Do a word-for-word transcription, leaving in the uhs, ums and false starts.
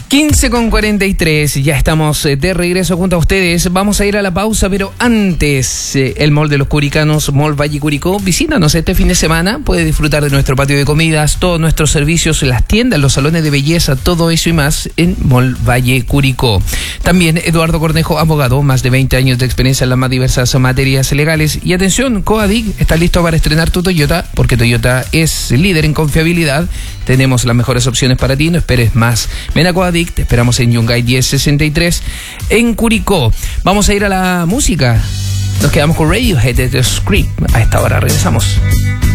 quince con cuarenta y tres, ya estamos de regreso junto a ustedes. Vamos a ir a la pausa, pero antes, eh, el Mall de los Curicanos, Mall Valle Curicó. Visítanos este fin de semana, puedes disfrutar de nuestro patio de comidas, todos nuestros servicios, las tiendas, los salones de belleza, todo eso y más en Mall Valle Curicó. También Eduardo Cornejo, abogado, más de veinte años de experiencia en las más diversas materias legales. Y atención, Coadic está listo para estrenar tu Toyota, porque Toyota es líder en confiabilidad. Tenemos las mejores opciones para ti, no esperes más. Ven a Coadic. Te esperamos en Yungay diez sesenta y tres en Curicó. Vamos a ir a la música. Nos quedamos con Radiohead de The Script. A esta hora regresamos.